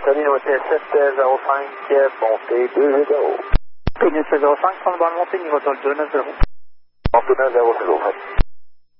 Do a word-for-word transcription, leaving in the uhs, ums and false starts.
Salut, O T S sept zéro cinq, montée deux zéro. P neuf zéro cinq, prendre dans le montée, niveau sol deux neuf zéro. Montée deux zéro zéro.